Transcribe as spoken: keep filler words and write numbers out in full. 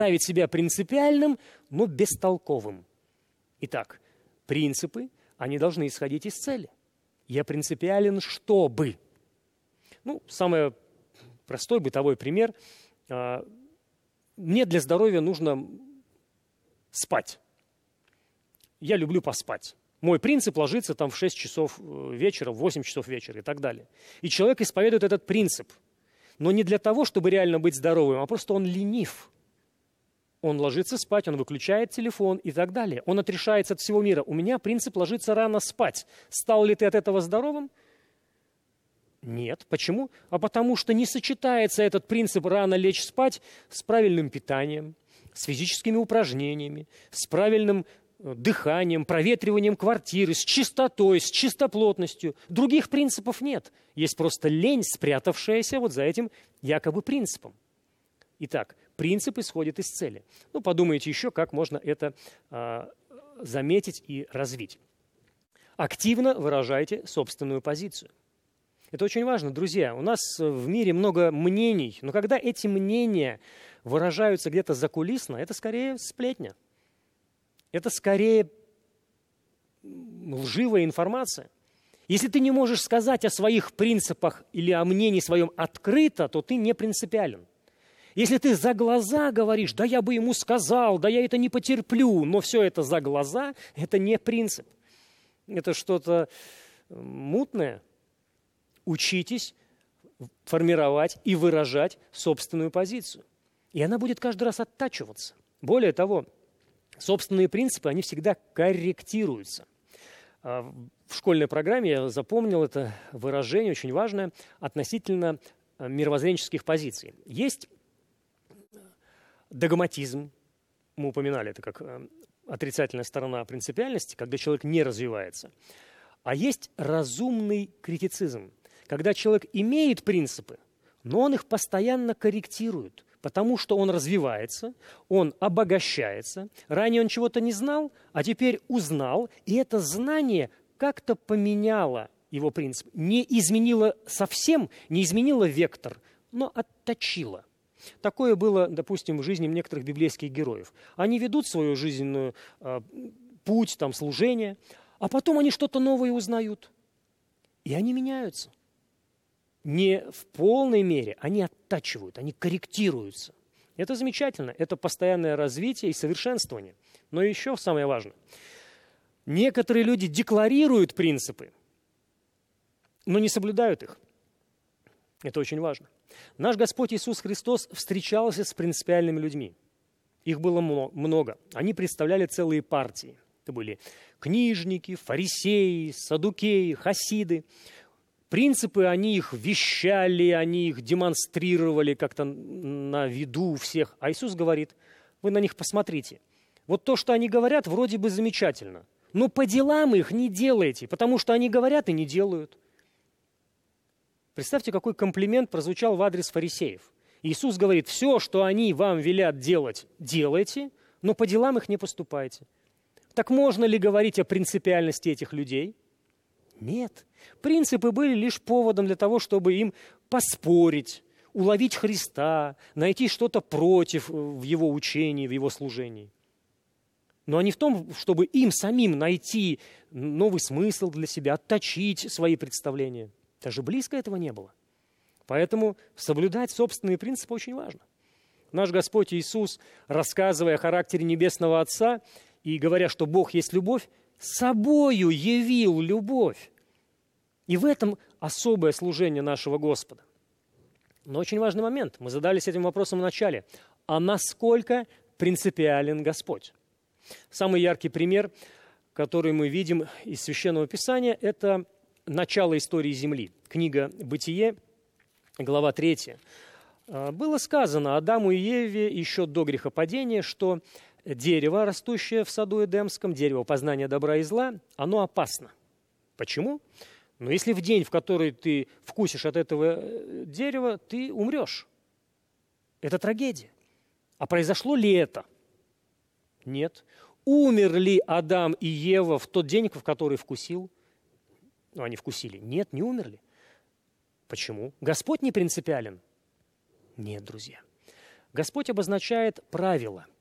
представить себя принципиальным, но бестолковым. Итак, принципы, они должны исходить из цели. Я принципиален, чтобы. Ну, самый простой бытовой пример. Мне для здоровья нужно спать. Я люблю поспать. Мой принцип ложиться там в шесть часов вечера, в восемь часов вечера и так далее. И человек исповедует этот принцип. Но не для того, чтобы реально быть здоровым, а просто он ленив. Он ложится спать, он выключает телефон и так далее. Он отрешается от всего мира. У меня принцип ложиться рано спать. Стал ли ты от этого здоровым? Нет. Почему? А потому что не сочетается этот принцип рано лечь спать с правильным питанием, с физическими упражнениями, с правильным дыханием, проветриванием квартиры, с чистотой, с чистоплотностью. Других принципов нет. Есть просто лень, спрятавшаяся вот за этим якобы принципом. Итак, принцип исходит из цели. Ну, подумайте еще, как можно это а, заметить и развить. Активно выражайте собственную позицию. Это очень важно, друзья. У нас в мире много мнений, но когда эти мнения выражаются где-то закулисно, это скорее сплетня. Это скорее лживая информация. Если ты не можешь сказать о своих принципах или о мнении своем открыто, то ты не принципиален. Если ты за глаза говоришь, да я бы ему сказал, да я это не потерплю, но все это за глаза, это не принцип. Это что-то мутное. Учитесь формировать и выражать собственную позицию. И она будет каждый раз оттачиваться. Более того, собственные принципы, они всегда корректируются. В школьной программе я запомнил это выражение, очень важное, относительно мировоззренческих позиций. Есть догматизм, мы упоминали это как отрицательная сторона принципиальности, когда человек не развивается. А есть разумный критицизм, когда человек имеет принципы, но он их постоянно корректирует, потому что он развивается, он обогащается. Ранее он чего-то не знал, а теперь узнал, и это знание как-то поменяло его принцип. Не изменило совсем, не изменило вектор, но отточило. Такое было, допустим, в жизни некоторых библейских героев. Они ведут свою жизненную э, путь, там, служение, а потом они что-то новое узнают. И они меняются. Не в полной мере, они оттачивают, они корректируются. Это замечательно, это постоянное развитие и совершенствование. Но еще самое важное. Некоторые люди декларируют принципы, но не соблюдают их. Это очень важно. Наш Господь Иисус Христос встречался с принципиальными людьми. Их было много. Они представляли целые партии. Это были книжники, фарисеи, саддукеи, хасиды. Принципы, они их вещали, они их демонстрировали как-то на виду у всех. А Иисус говорит, вы на них посмотрите. Вот то, что они говорят, вроде бы замечательно. Но по делам их не делайте, потому что они говорят и не делают. Представьте, какой комплимент прозвучал в адрес фарисеев. Иисус говорит, все, что они вам велят делать, делайте, но по делам их не поступайте. Так можно ли говорить о принципиальности этих людей? Нет. Принципы были лишь поводом для того, чтобы им поспорить, уловить Христа, найти что-то против в его учении, в его служении. Но не в том, чтобы им самим найти новый смысл для себя, отточить свои представления. Даже близко этого не было. Поэтому соблюдать собственные принципы очень важно. Наш Господь Иисус, рассказывая о характере Небесного Отца и говоря, что Бог есть любовь, собою явил любовь. И в этом особое служение нашего Господа. Но очень важный момент. Мы задались этим вопросом в начале. А насколько принципиален Господь? Самый яркий пример, который мы видим из Священного Писания, это начало истории Земли. Книга «Бытие», глава третья. Было сказано Адаму и Еве еще до грехопадения, что дерево, растущее в саду Эдемском, дерево познания добра и зла, оно опасно. Почему? Но если в день, в который ты вкусишь от этого дерева, ты умрешь. Это трагедия. А произошло ли это? Нет. Умер ли Адам и Ева в тот день, в который вкусил? Ну, они вкусили. Нет, не умерли. Почему? Господь не принципиален? Нет, друзья. Господь обозначает правила.